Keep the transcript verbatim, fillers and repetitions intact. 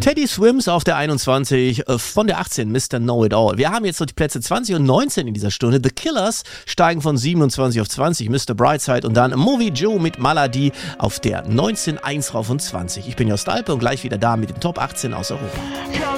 Teddy Swims auf der einundzwanzig, von der achtzehn Mister Know It All. Wir haben jetzt noch die Plätze zwanzig und neunzehn in dieser Stunde. The Killers steigen von siebenundzwanzig auf zwanzig, Mister Brightside, und dann Movie Joe mit Maladi auf der neunzehn, eins rauf und zwanzig. Ich bin Jost Alpe und gleich wieder da mit den Top achtzehn aus Europa.